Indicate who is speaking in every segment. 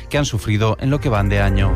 Speaker 1: que han sufrido en lo que van de año.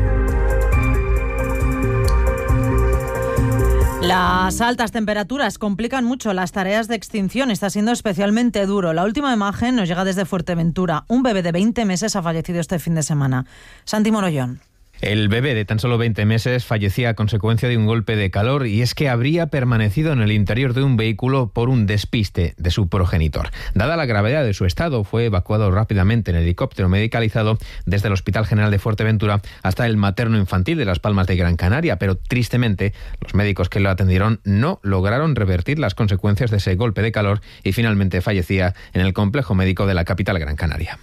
Speaker 2: Las altas temperaturas complican mucho las tareas de extinción. Está siendo especialmente duro. La última imagen nos llega desde Fuerteventura. Un bebé de 20 meses ha fallecido este fin de semana. Santi Morollón.
Speaker 3: El bebé de tan solo 20 meses fallecía a consecuencia de un golpe de calor, y es que habría permanecido en el interior de un vehículo por un despiste de su progenitor. Dada la gravedad de su estado, fue evacuado rápidamente en helicóptero medicalizado desde el Hospital General de Fuerteventura hasta el materno infantil de Las Palmas de Gran Canaria, pero tristemente los médicos que lo atendieron no lograron revertir las consecuencias de ese golpe de calor y finalmente fallecía en el complejo médico de la capital Gran Canaria.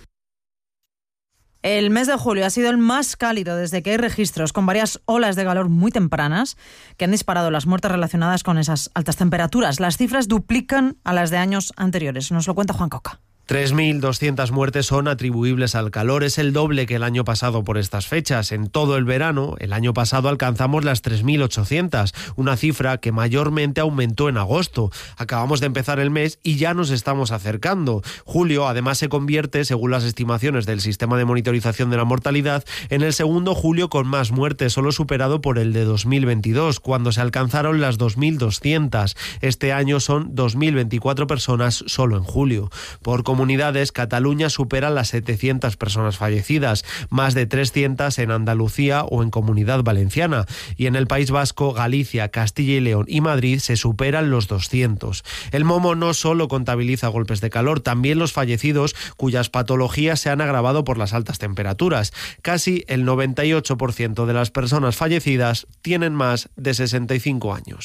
Speaker 2: El mes de julio ha sido el más cálido desde que hay registros, con varias olas de calor muy tempranas que han disparado las muertes relacionadas con esas altas temperaturas. Las cifras duplican a las de años anteriores. Nos lo cuenta Juan Coca.
Speaker 4: 3.200 muertes son atribuibles al calor, es el doble que el año pasado por estas fechas. En todo el verano, el año pasado alcanzamos las 3.800, una cifra que mayormente aumentó en agosto. Acabamos de empezar el mes y ya nos estamos acercando. Julio, además, se convierte, según las estimaciones del Sistema de Monitorización de la Mortalidad, en el segundo julio con más muertes, solo superado por el de 2022, cuando se alcanzaron las 2.200. Este año son 2.024 personas solo en julio. Por comunidades, Cataluña supera las 700 personas fallecidas, más de 300 en Andalucía o en Comunidad Valenciana, y en el País Vasco, Galicia, Castilla y León y Madrid se superan los 200. El Momo no solo contabiliza golpes de calor, también los fallecidos cuyas patologías se han agravado por las altas temperaturas. Casi el 98% de las personas fallecidas tienen más de 65 años.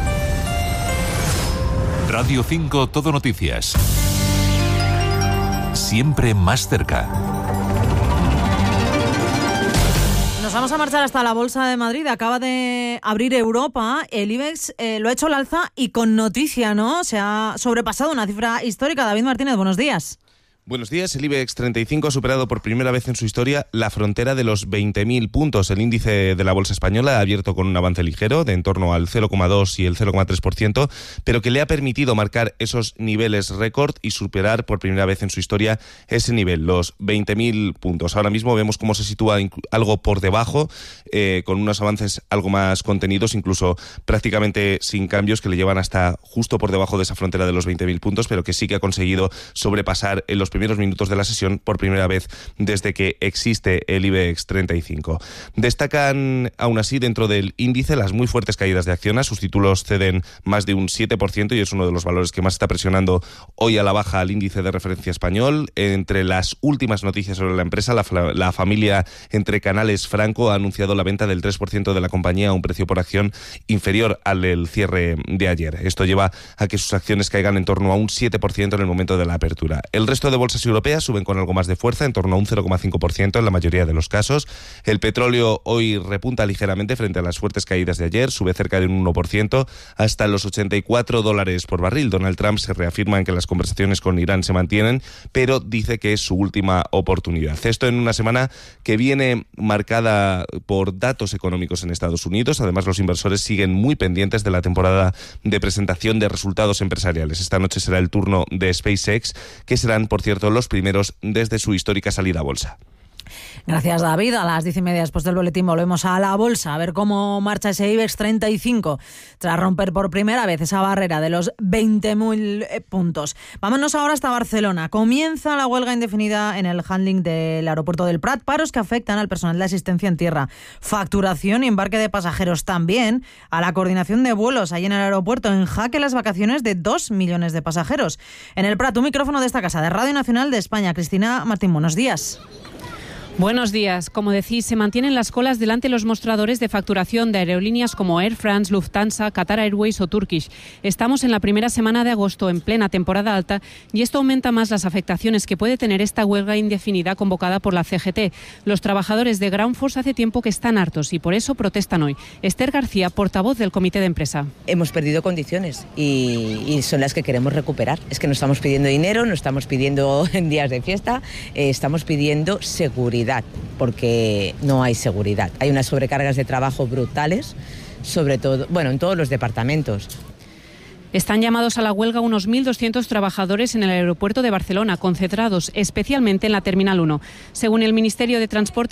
Speaker 5: Radio 5 Todo Noticias. Siempre más cerca.
Speaker 2: Nos vamos a marchar hasta la Bolsa de Madrid. Acaba de abrir Europa. El IBEX lo ha hecho al alza y con noticia, ¿no? Se ha sobrepasado una cifra histórica. David Martínez, buenos días.
Speaker 6: Buenos días. El IBEX 35 ha superado por primera vez en su historia la frontera de los 20.000 puntos. El índice de la bolsa española ha abierto con un avance ligero de en torno al 0,2 y el 0,3%, pero que le ha permitido marcar esos niveles récord y superar por primera vez en su historia ese nivel, los 20.000 puntos. Ahora mismo vemos cómo se sitúa algo por debajo, con unos avances algo más contenidos, incluso prácticamente sin cambios, que le llevan hasta justo por debajo de esa frontera de los 20.000 puntos, pero que sí que ha conseguido sobrepasar en los primeros minutos de la sesión por primera vez desde que existe el IBEX 35. Destacan aún así dentro del índice las muy fuertes caídas de Acciona. Sus títulos ceden más de un 7% y es uno de los valores que más está presionando hoy a la baja al índice de referencia español. Entre las últimas noticias sobre la empresa, la familia entre Canales Franco ha anunciado la venta del 3% de la compañía a un precio por acción inferior al del cierre de ayer. Esto lleva a que sus acciones caigan en torno a un 7% en el momento de la apertura. El resto de bolsas europeas suben con algo más de fuerza, en torno a un 0,5% en la mayoría de los casos. El petróleo hoy repunta ligeramente frente a las fuertes caídas de ayer, sube cerca de un 1% hasta los $84 por barril. Donald Trump se reafirma en que las conversaciones con Irán se mantienen, pero dice que es su última oportunidad. Esto en una semana que viene marcada por datos económicos en Estados Unidos. Además, los inversores siguen muy pendientes de la temporada de presentación de resultados empresariales. Esta noche será el turno de SpaceX, que serán, por cierto, los primeros desde su histórica salida a bolsa.
Speaker 2: Gracias, David. A las 10:30 después del boletín volvemos a la bolsa a ver cómo marcha ese IBEX 35 tras romper por primera vez esa barrera de los 20.000 puntos. Vámonos ahora hasta Barcelona. Comienza la huelga indefinida en el handling del aeropuerto del Prat, paros que afectan al personal de asistencia en tierra, facturación y embarque de pasajeros, también a la coordinación de vuelos ahí en el aeropuerto, en jaque las vacaciones de 2 millones de pasajeros. En el Prat, un micrófono de esta casa de Radio Nacional de España. Cristina Martín, buenos días.
Speaker 7: Buenos días. Como decís, se mantienen las colas delante de los mostradores de facturación de aerolíneas como Air France, Lufthansa, Qatar Airways o Turkish. Estamos en la primera semana de agosto, en plena temporada alta, y esto aumenta más las afectaciones que puede tener esta huelga indefinida convocada por la CGT. Los trabajadores de Ground Force hace tiempo que están hartos y por eso protestan hoy. Esther García, portavoz del comité de empresa.
Speaker 8: Hemos perdido condiciones y son las que queremos recuperar. Es que no estamos pidiendo dinero, no estamos pidiendo en días de fiesta, estamos pidiendo seguridad, porque no hay seguridad. Hay unas sobrecargas de trabajo brutales, sobre todo, en todos los departamentos.
Speaker 7: Están llamados a la huelga unos 1.200 trabajadores en el aeropuerto de Barcelona, concentrados especialmente en la Terminal 1. Según el Ministerio de Transporte,